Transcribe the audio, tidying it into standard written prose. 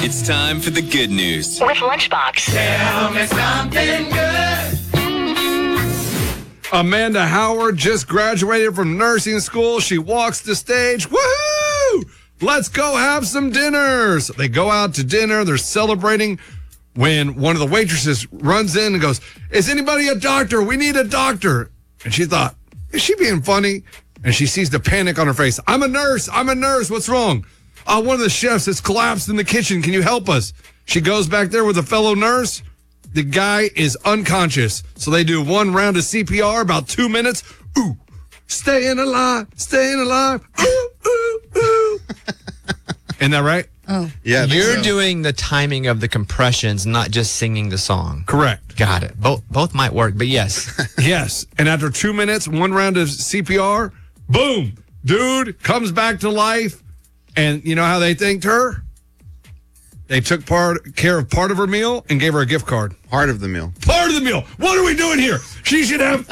It's time for the good news. With Lunchbox. Tell me something good. Amanda Howard just graduated from nursing school. She walks the stage. Woohoo! Let's go have some dinners. They go out to dinner. They're celebrating when one of the waitresses runs in and goes, "Is anybody a doctor? We need a doctor." And she thought, is she being funny? And she sees the panic on her face. I'm a nurse. What's wrong? One of the chefs has collapsed in the kitchen. Can you help us? She goes back there with a fellow nurse. The guy is unconscious. So they do one round of CPR, about 2 minutes. Ooh, staying alive. Ooh, ooh, ooh. Isn't that right? Oh. Yeah, You're doing the timing of the compressions, not just singing the song. Correct. Got it. Both might work, but yes. Yes. And after 2 minutes, one round of CPR, boom, dude comes back to life. And you know how they thanked her? They took care of part of her meal and gave her a gift card. part of the meal. Part of the meal. What are we doing here? She should have